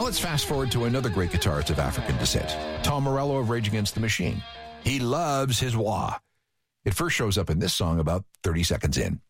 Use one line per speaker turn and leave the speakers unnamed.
let's fast forward to another great guitarist of African descent, Tom Morello of Rage Against the Machine. He loves his wah. It first shows up in this song about 30 seconds in.